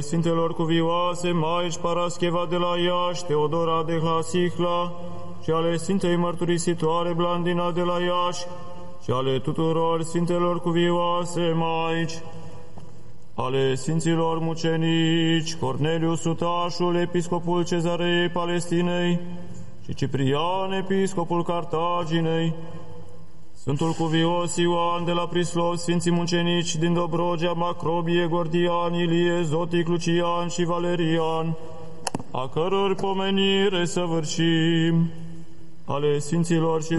Sfintelor cuvioase, Maici Parascheva de la Iași, Teodora de Hlasihla, și ale Sfintei Mărturisitoare Blandina de la Iași, și ale tuturor Sfintelor cuvioase, Maici, ale Sfinților mucenici, Corneliu Sutașul, Episcopul Cezarei Palestinei, și Ciprian, Episcopul Cartaginei, Sfântul Cuvios Ioan de la Prislov, Sfinții mucenici din Dobrogea, Macrobie, Gordian, Ilie, Zotic, Lucian și Valerian, a căror pomenire săvârșim, ale Sfinților și